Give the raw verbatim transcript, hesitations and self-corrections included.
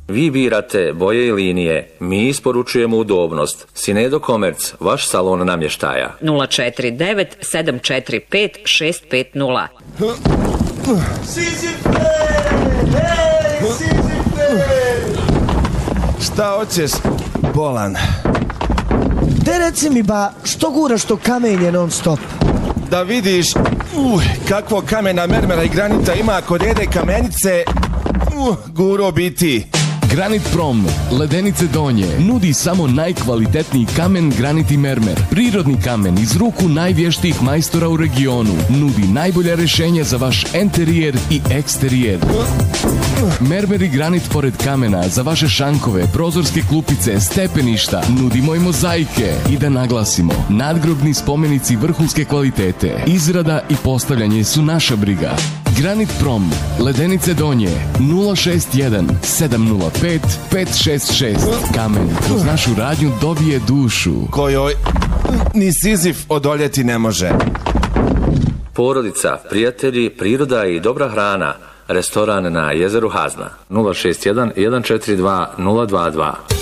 Vi birate boje i linije, mi isporučujemo udobnost. Sinedo Komerc, vaš salon namještaja. nula četiri devet sedam četiri pet šest pet nula. Sizife! Hej, Sizife! Šta hoćeš, bolan? Te reci mi ba, što guraš to kamenje non stop? Da vidiš, uh, kakvo kamena, mermera i granita ima kod Ede Kamenice, uh, guro biti. Granit Prom, Ledenice Donje, nudi samo najkvalitetniji kamen, granit i mermer. Prirodni kamen iz ruku najvještijih majstora u regionu. Nudi najbolja rješenja za vaš enterijer i eksterijer. Mermer i granit pored kamena za vaše šankove, prozorske klupice, stepeništa. Nudimo i mozaike. I da naglasimo, nadgrobni spomenici vrhunske kvalitete. Izrada i postavljanje su naša briga. Granit Prom, Ledenice Donje, nula šest jedan sedam nula pet pet šest šest. Kamen kroz našu radnju dobije dušu kojoj ni Sizif odoljeti ne može. Porodica, prijatelji, priroda i dobra hrana. Restoran na jezeru Hazna. nula šest jedan jedan četiri dva nula dva dva.